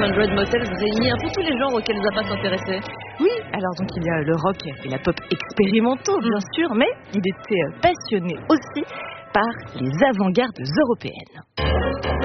Motels réunit un peu tous les genres auxquels Zappa s'intéressait. Oui, alors donc il y a le rock et la pop expérimentaux, bien sûr, mais il était passionné aussi par les avant-gardes européennes.